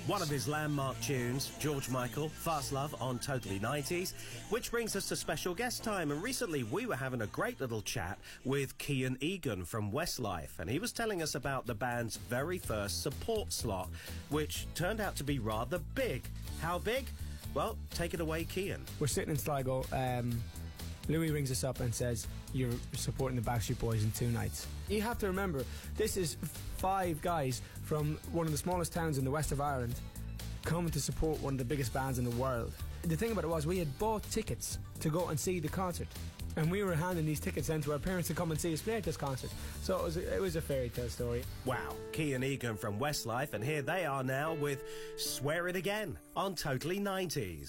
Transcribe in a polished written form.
One of his landmark tunes, George Michael, Fast Love on Totally 90s, which brings us to special guest time. And recently we were having a great little chat with Cian Egan from Westlife, and he was telling us about the band's very first support slot, which turned out to be rather big. How big? Well, take it away, Cian. We're sitting in Sligo. Louis rings us up and says, you're supporting the Backstreet Boys in 2 nights. You have to remember, this is 5 guys from one of the smallest towns in the west of Ireland coming to support one of the biggest bands in the world. The thing about it was, we had bought tickets to go and see the concert, and we were handing these tickets then to our parents to come and see us play at this concert. So it was a fairy tale story. Wow, Cian Egan from Westlife, and here they are now with Swear It Again on Totally 90s.